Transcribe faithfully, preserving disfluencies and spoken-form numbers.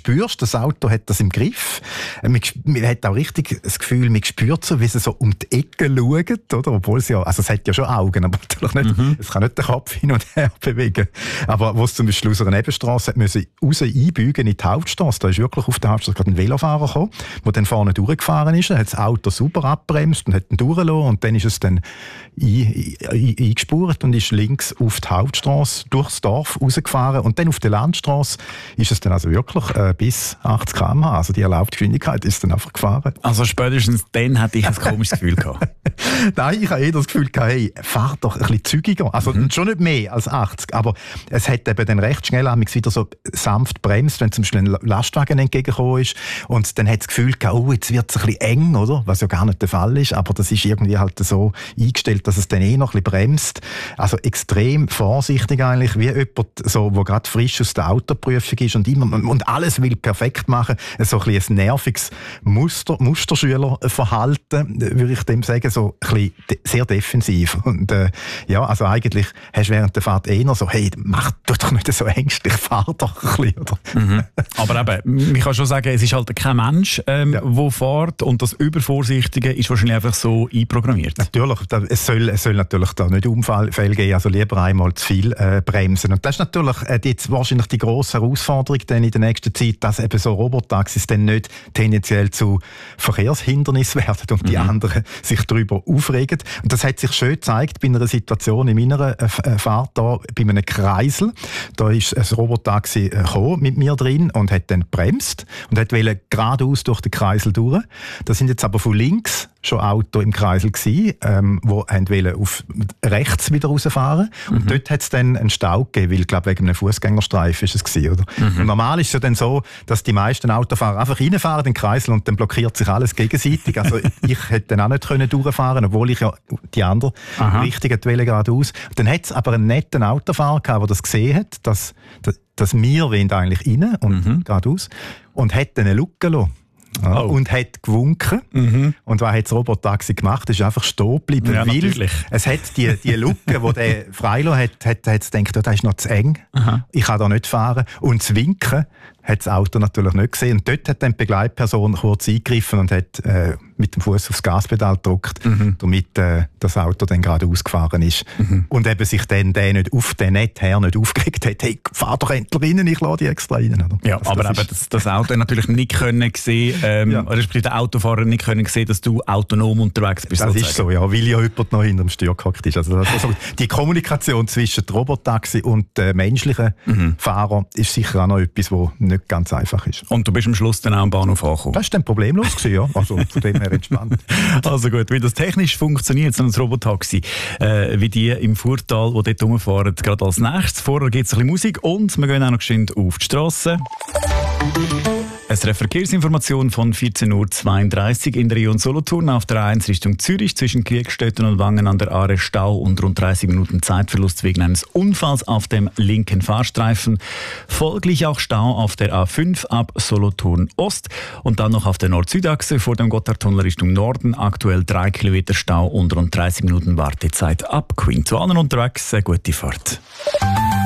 spürst, das Auto hat das im Griff. Man, man hat auch richtig das Gefühl, man spürt so, wie sie so um die Ecke schaut, oder? Obwohl es ja, also es hat ja schon Augen, aber natürlich nicht, mhm. es kann nicht den Kopf hin und her bewegen. Aber wo es zum Beispiel aus einer Nebenstrasse hat müssen raus einbiegen in die Hauptstrasse, da ist wirklich auf der Hauptstrasse gerade ein Velofahrer gekommen, der dann vorne durchgefahren ist, hat das Auto super abbremst und hat ihn durchgelassen und dann ist es dann ein, ein, eingespurt und ist links auf die Hauptstrasse durchs Dorf rausgefahren und dann auf der Landstrasse ist es dann also wirklich äh, bis achtzig Kilometer pro Stunde, also die erlaubte Geschwindigkeit ist dann einfach gefahren. Also spätestens dann hatte ich ein komisches Gefühl gehabt. Nein, ich habe eher das Gefühl gehabt, hey, fahr doch ein bisschen zügiger. Also mhm. schon nicht mehr als achtzig, aber es hat eben dann recht schnell wieder so sanft bremst, wenn zum Beispiel ein Lastwagen entgegengekommen ist und dann hat das Gefühl gehabt, oh, jetzt wird es ein bisschen eng, oder? Was ja gar nicht der Fall ist, aber das ist irgendwie halt so eingestellt, dass es dann eh noch ein bisschen bremst. Also extrem vorsichtig eigentlich, wie jemand, so, der gerade frisch aus der Autoprüfung ist und, immer, und alles will perfekt machen. So ein bisschen ein nerviges Muster, Musterschülerverhalten, würde ich dem sagen, so ein bisschen de- sehr defensiv. Und äh, ja, also eigentlich hast du während der Fahrt eher so, hey, mach du doch nicht so ängstlich, fahr doch ein bisschen, oder? Mhm. Aber eben, man kann schon sagen, es ist halt kein Mensch, ähm, ja. der fährt und das Übervorsichtige ist wahrscheinlich einfach so einprogrammiert. Natürlich, es soll, es soll natürlich da nicht Unfälle geben, also lieber einmal zu viel äh, bremsen. Und das ist natürlich äh, jetzt wahrscheinlich die grosse Herausforderung dann in der nächsten Zeit, dass eben so Robotaxis dann nicht tendenziell zu Verkehrshindernissen werden und die mhm. anderen sich darüber aufregen. Und das hat sich schön gezeigt bei einer Situation in meiner äh, Fahrt da, bei einem Kreisel. Da ist ein Robotaxi äh, gekommen mit mir drin und hat dann gebremst und hat wollte geradeaus durch den Kreisel durch. Da sind jetzt aber von links schon Autos im Kreisel gewesen, ähm, die wollten auf rechts wieder rausfahren. Und mhm. dort hat es dann einen Stau gegeben, weil, glaube wegen einem Fußgängerstreifen ist es gewesen, oder? Mhm. Und normal ist es ja dann so, dass die meisten Autofahrer einfach reinfahren in den Kreisel und dann blockiert sich alles gegenseitig. Also ich hätte dann auch nicht können durchfahren, obwohl ich ja die andere Aha. Richtung wollte geradeaus. Dann hat es aber einen netten Autofahrer gehabt, der das gesehen hat, dass, dass wir wollen eigentlich rein und mhm. geradeaus und hat dann eine Lücke gelassen. Ja, oh. Und hat gewunken. Mhm. Und was hat das Robotaxi gemacht? Es ist einfach stehen geblieben. Ja, weil es hat die, die Lücke, die der freigelassen hat, hat, hat es gedacht, das ist noch zu eng. Aha. Ich kann da nicht fahren. Und das Winken hat das Auto natürlich nicht gesehen. Und dort hat dann die Begleitperson kurz eingegriffen und hat äh, mit dem Fuß aufs Gaspedal gedrückt, mhm. damit äh, das Auto dann gerade ausgefahren ist. Mhm. Und eben sich dann der nicht auf den Nettherr nicht aufgeregt hat, hey, fahr doch endlich rein, ich lasse dich extra rein. Oder? Ja, also aber das, eben das, das Auto natürlich nicht können sehen, ähm, ja. respektive der Autofahrer nicht können sehen, dass du autonom unterwegs bist. Das sozusagen. Ist so, ja, weil ja jemand noch hinter dem Steuer gehockt ist. Also, also die Kommunikation zwischen dem Robotaxi und den menschlichen mhm. Fahrern ist sicher auch noch etwas, was nicht ganz einfach ist. Und du bist am Schluss dann auch am Bahnhof angekommen? Das war dann problemlos gewesen, ja. Also von dem her entspannt. Also gut, wie das technisch funktioniert, so ein Robotaxi, äh, wie die im Furtal, die dort rumfahren, gerade als nächstes. Vorher gibt es ein bisschen Musik und wir gehen auch noch geschwind auf die Strasse. Es ist eine Verkehrsinformation von vierzehn Uhr zweiunddreißig in der Region Solothurn auf der A eins Richtung Zürich zwischen Kriegstetten und Wangen an der Aare Stau und rund dreißig Minuten Zeitverlust wegen eines Unfalls auf dem linken Fahrstreifen. Folglich auch Stau auf der A fünf ab Solothurn Ost und dann noch auf der Nord-Süd-Achse vor dem Gotthardtunnel Richtung Norden. Aktuell drei Kilometer Stau und rund dreißig Minuten Wartezeit ab Queen. Zu allen unterwegs, eine gute Fahrt.